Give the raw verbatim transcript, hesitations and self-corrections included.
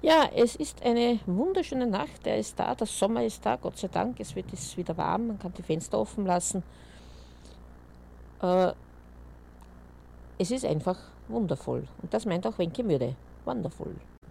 Ja, es ist eine wunderschöne Nacht. Der ist da, der Sommer ist da, Gott sei Dank. Es wird es wieder warm, man kann die Fenster offen lassen. Äh, es ist einfach wundervoll. Und das meint auch Wenke Mürde. Wonderful.